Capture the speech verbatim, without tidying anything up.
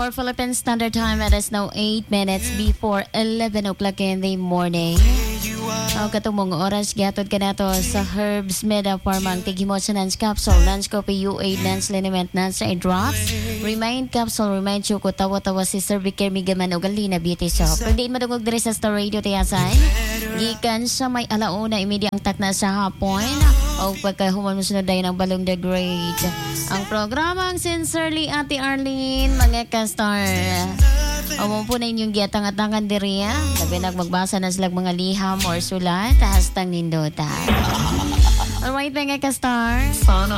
Our Philippine Standard Time, it is now eight minutes before eleven o'clock in the morning. Ang katumong oras gatod ka nato sa Herbs Meda Farmang Tigimo sa Nance Capsule, Nance Coffee U A, Nance Liniment, Nance Eye Drops, Remind Capsule, Remind Chuko, Tawa-Tawa si Cervicare, Migaman o Galina Beauty Shop. Pagdiin madungog diri sa Star Radio Tiyasan, gikan sa may alauna, imidyang takna sa hapon, o pagkahuman mo sunod dayo ng Balong the Great. Ang programang Sincerely Ate Arlene, mga kastar. Amo po na inyong giatang-atangan diri, labi nagmagbasa na silang mga liham or sulat, hastang nindota. Alright, mga kastar.